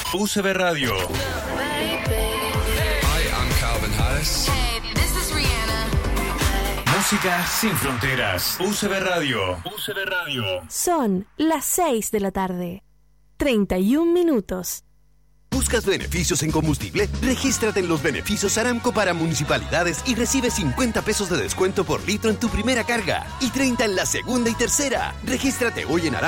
UCB Radio. Hi, I'm Calvin Harris. Hey, this is Rihanna. Música sin fronteras. UCB Radio. UCB Radio. Son las 6 de la tarde. 31 minutos. ¿Buscas beneficios en combustible? Regístrate en los beneficios Aramco para municipalidades y recibe 50 pesos de descuento por litro en tu primera carga y 30 en la segunda y tercera. Regístrate hoy en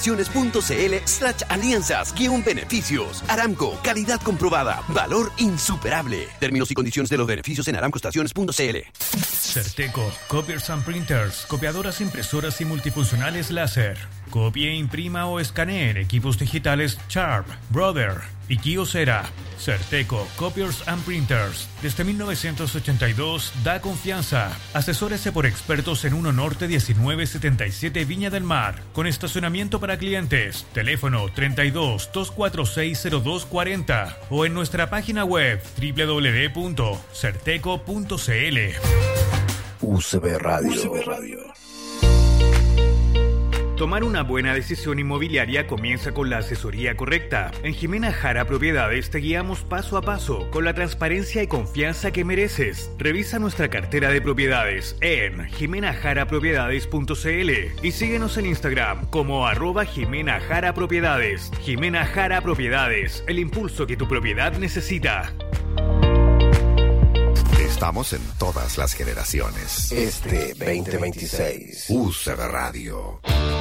aramcoestaciones.cl/alianzas-beneficios. Aramco, calidad comprobada, valor insuperable. Términos y condiciones de los beneficios en aramcoestaciones.cl. Certeco, Copiers and Printers, copiadoras, impresoras y multifuncionales láser. Copie, imprima o escanee equipos digitales Sharp, Brother y Kyocera. Certeco, Copiers and Printers. Desde 1982 da confianza. Asesórese por expertos en 1 Norte 1977 Viña del Mar. Con estacionamiento para clientes. Teléfono 32-246-0240 o en nuestra página web www.certeco.cl. UCB Radio. Tomar una buena decisión inmobiliaria comienza con la asesoría correcta. En Jimena Jara Propiedades te guiamos paso a paso con la transparencia y confianza que mereces. Revisa nuestra cartera de propiedades en jimenajarapropiedades.cl y síguenos en Instagram como @JimenaJaraPropiedades. Jimena Jara Propiedades, el impulso que tu propiedad necesita. Estamos en todas las generaciones. Este 2026. UCB Radio.